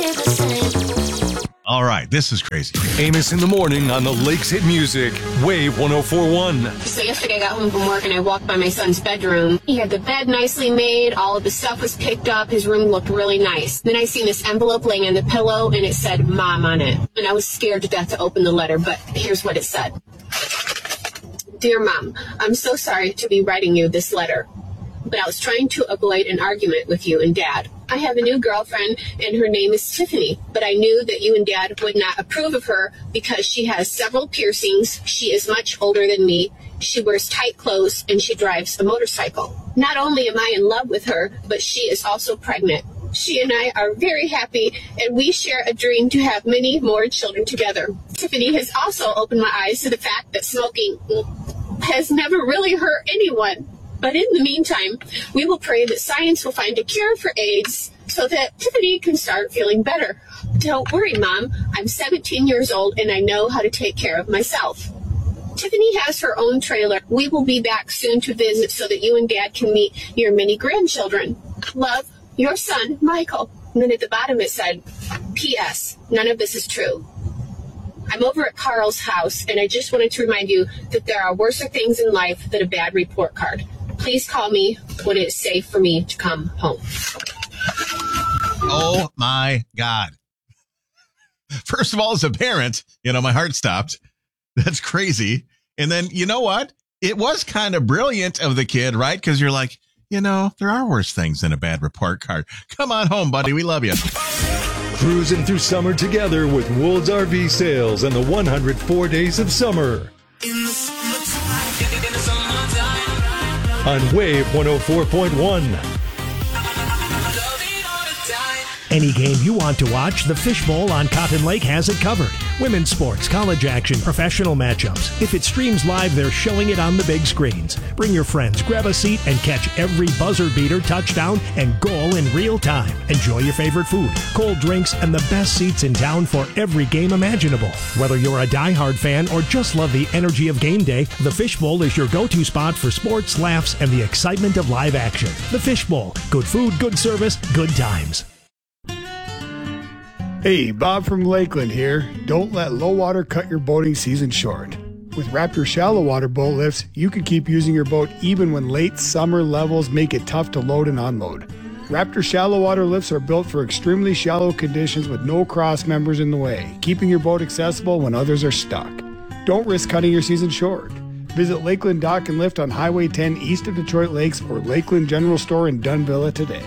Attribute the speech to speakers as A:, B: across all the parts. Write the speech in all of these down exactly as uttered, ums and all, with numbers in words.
A: the same.
B: All right, this is crazy.
C: Amos in the morning on the Lakes Hit Music, Wave one oh four point one.
D: So yesterday I got home from work and I walked by my son's bedroom. He had the bed nicely made. All of the stuff was picked up. His room looked really nice. Then I seen this envelope laying on the pillow and it said Mom on it. And I was scared to death to open the letter, but here's what it said. Dear Mom, I'm so sorry to be writing you this letter, but I was trying to avoid an argument with you and Dad. I have a new girlfriend, and her name is Tiffany, but I knew that you and Dad would not approve of her because she has several piercings, she is much older than me, she wears tight clothes, and she drives a motorcycle. Not only am I in love with her, but she is also pregnant. She and I are very happy, and we share a dream to have many more children together. Tiffany has also opened my eyes to the fact that smoking has never really hurt anyone. But in the meantime, we will pray that science will find a cure for AIDS so that Tiffany can start feeling better. Don't worry, Mom. I'm seventeen years old and I know how to take care of myself. Tiffany has her own trailer. We will be back soon to visit so that you and Dad can meet your many grandchildren. Love, your son, Michael. And then at the bottom it said, P S None of this is true. I'm over at Carl's house and I just wanted to remind you that there are worser things in life than a bad report card. Please call me when it's safe for me to come home.
B: Oh, my God. First of all, as a parent, you know, my heart stopped. That's crazy. And then, you know what? It was kind of brilliant of the kid, right? Because you're like, you know, there are worse things than a bad report card. Come on home, buddy. We love you.
C: Cruising through summer together with Wool's R V Sales and the one hundred four Days of Summer.
A: In the summertime, in the summertime.
C: On Wave one oh four point one.
E: Any game you want to watch, the Fishbowl on Cotton Lake has it covered. Women's sports, college action, professional matchups. If it streams live, they're showing it on the big screens. Bring your friends, grab a seat, and catch every buzzer beater, touchdown, and goal in real time. Enjoy your favorite food, cold drinks, and the best seats in town for every game imaginable. Whether you're a diehard fan or just love the energy of game day, the Fishbowl is your go-to spot for sports, laughs, and the excitement of live action. The Fishbowl. Good food, good service, good times.
F: Hey, Bob from Lakeland here. Don't let low water cut your boating season short. With Raptor shallow water boat lifts, you can keep using your boat even when late summer levels make it tough to load and unload. Raptor shallow water lifts are built for extremely shallow conditions with no cross members in the way, keeping your boat accessible when others are stuck. Don't risk cutting your season short. Visit Lakeland Dock and Lift on Highway ten east of Detroit Lakes or Lakeland General Store in Dunvilla today.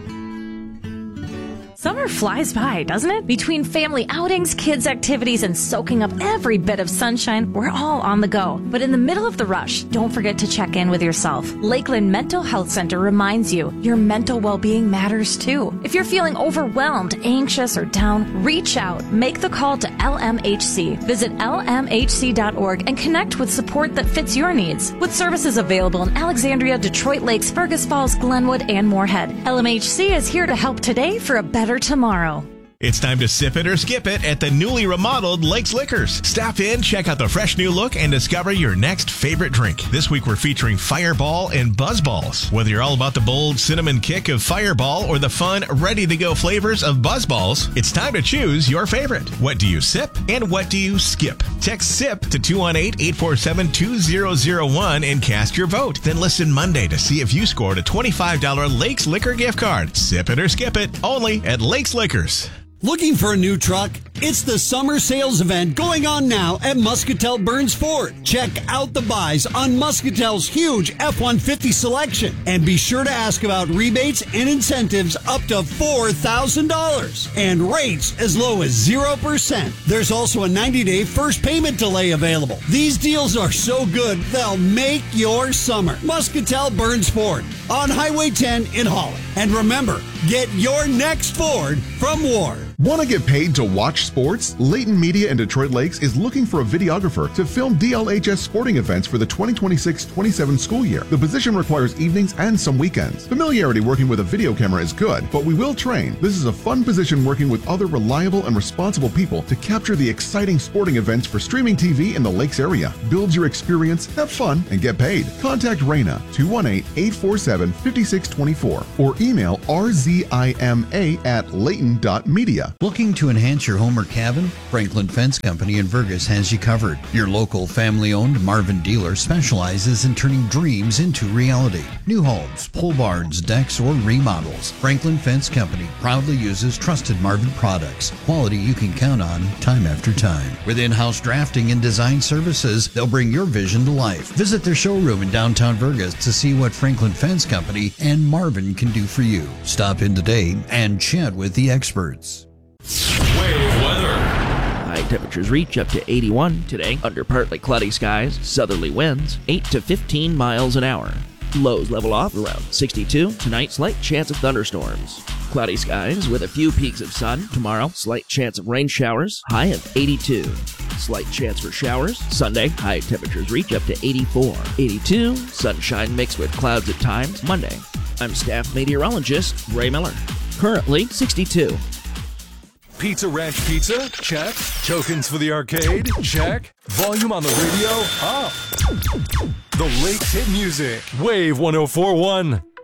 G: Summer flies by, doesn't it? Between family outings, kids' activities, and soaking up every bit of sunshine, we're all on the go. But in the middle of the rush, don't forget to check in with yourself. Lakeland Mental Health Center reminds you your mental well-being matters too. If you're feeling overwhelmed, anxious, or down, reach out. Make the call to L M H C. Visit L M H C dot org and connect with support that fits your needs. With services available in Alexandria, Detroit Lakes, Fergus Falls, Glenwood, and Moorhead, L M H C is here to help today for a better tomorrow.
B: It's time to sip it or skip it at the newly remodeled Lakes Liquors. Stop in, check out the fresh new look, and discover your next favorite drink. This week we're featuring Fireball and Buzzballs. Whether you're all about the bold cinnamon kick of Fireball or the fun, ready-to-go flavors of Buzzballs, it's time to choose your favorite. What do you sip and what do you skip? Text SIP to two one eight, eight four seven, two zero zero one and cast your vote. Then listen Monday to see if you scored a twenty-five dollars Lakes Liquor gift card. Sip it or skip it, only at Lakes Liquors.
H: Looking for a new truck? It's the summer sales event going on now at Muscatel Burns Ford. Check out the buys on Muscatel's huge F one fifty selection. And be sure to ask about rebates and incentives up to four thousand dollars. And rates as low as zero percent. There's also a ninety-day first payment delay available. These deals are so good, they'll make your summer. Muscatel Burns Ford on Highway ten in Holland. And remember, get your next Ford from Ward.
I: Want to get paid to watch Sports, Layton Media in Detroit Lakes is looking for a videographer to film D L H S sporting events for the twenty twenty-six twenty-seven school year. The position requires evenings and some weekends. Familiarity working with a video camera is good, but we will train. This is a fun position working with other reliable and responsible people to capture the exciting sporting events for streaming T V in the Lakes area. Build your experience, have fun, and get paid. Contact Raina, two one eight, eight four seven, five six two four, or email r z i m a at layton dot media.
J: Looking to enhance your home or cabin? Franklin Fence Company in Vergas has you covered. Your local family-owned Marvin dealer specializes in turning dreams into reality. New homes, pole barns, decks, or remodels. Franklin Fence Company proudly uses trusted Marvin products. Quality you can count on time after time. With in-house drafting and design services, they'll bring your vision to life. Visit their showroom in downtown Vergas to see what Franklin Fence Company and Marvin can do for you. Stop in today and chat with the experts.
K: Wave weather. High temperatures reach up to eighty-one today under partly cloudy skies, southerly winds, eight to fifteen miles an hour. Lows level off around sixty-two. Tonight, slight chance of thunderstorms. Cloudy skies with a few peaks of sun. Tomorrow, slight chance of rain showers, high of eighty-two. Slight chance for showers. Sunday, high temperatures reach up to eighty-four. eighty-two, sunshine mixed with clouds at times. Monday, I'm staff meteorologist Ray Miller. Currently, sixty-two.
L: Pizza Ranch Pizza? Check. Tokens for the arcade? Check. Volume on the radio? Up. The Lakes hit music. Wave one oh four point one.